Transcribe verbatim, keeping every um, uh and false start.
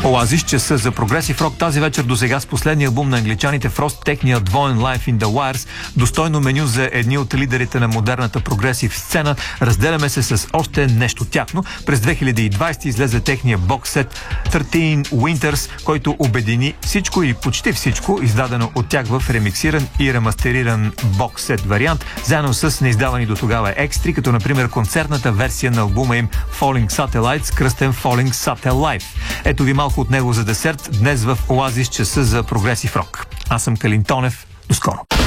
Оазис, часа за прогресив рок тази вечер до сега с последния албум на англичаните Frost, техния двоен Life in the Wires, достойно меню за едни от лидерите на модерната прогресив сцена. Разделяме се с още нещо тяхно. През две хиляди и двадесета излезе техния бокс-сет тринайсет Winters, който обедини всичко или почти всичко, издадено от тях в ремиксиран и ремастериран бокс-сет вариант, заедно с неиздавани до тогава екстри, като например концертната версия на албума им Falling Satellites, кръстен Falling Satellite. Ето ви малко от него за десерт днес в Оазис, часа за прогресив рок. Аз съм Калин Тонев. До скоро!